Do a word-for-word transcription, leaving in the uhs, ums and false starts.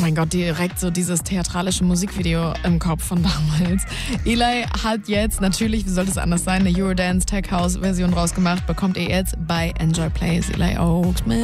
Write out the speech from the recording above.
mein Gott, direkt so dieses theatralische Musikvideo im Kopf von damals. Eli hat jetzt natürlich, wie sollte es anders sein, eine Eurodance Tech House Version rausgemacht. Bekommt ihr jetzt bei Enjoy Plays. Eli Oaks mit